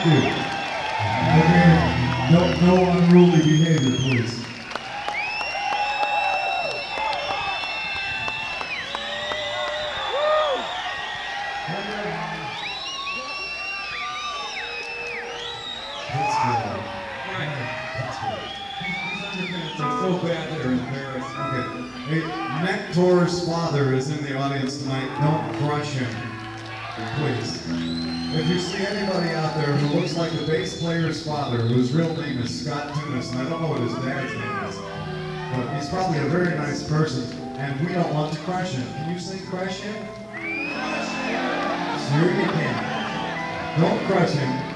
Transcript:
Dude. Okay. No unruly behavior, please. That's good. That's good. These are so bad they're embarrassed. Okay. Hey, Nector's father is in the audience tonight. Don't crush him, please. If you see anybody out there who looks like the bass player's father, whose real name is Scott Tunis, and I don't know what his dad's name is, but he's probably a very nice person, and we don't want to crush him. Can you sing crush him? Sure you can. Don't crush him.